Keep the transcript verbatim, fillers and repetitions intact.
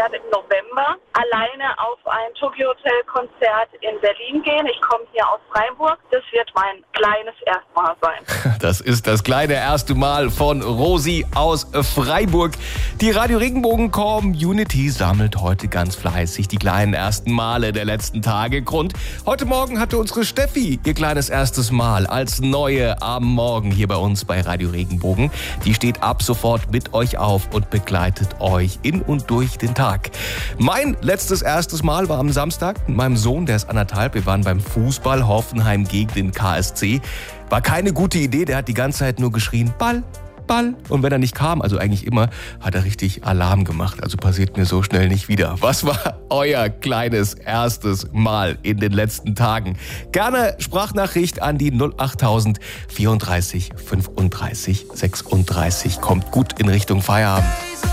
werde im November alleine auf ein Tokyo Hotel Konzert in Berlin gehen. Ich komme hier aus Freiburg. Das wird mein kleines Erstmal sein. Das ist das kleine erste Mal von Rosi aus Freiburg. Die Radio Regenbogen Community sammelt heute ganz fleißig die kleinen ersten Male der letzten Tage. Grund, heute Morgen hatte unsere Steffi ihr kleines erstes Mal als Neue am Morgen hier bei uns bei Radio Regenbogen. Die steht ab sofort mit euch auf und begleitet euch in und durch den Tag. Mein letztes erstes Mal war am Samstag mit meinem Sohn, der ist anderthalb. Wir waren beim Fußball Hoffenheim gegen den K S C. War keine gute Idee, der hat die ganze Zeit nur geschrien, Ball, Ball. Und wenn er nicht kam, also eigentlich immer, hat er richtig Alarm gemacht. Also passiert mir so schnell nicht wieder. Was war euer kleines erstes Mal in den letzten Tagen? Gerne Sprachnachricht an die null acht null vierunddreißig fünfunddreißig sechsunddreißig. Kommt gut in Richtung Feierabend.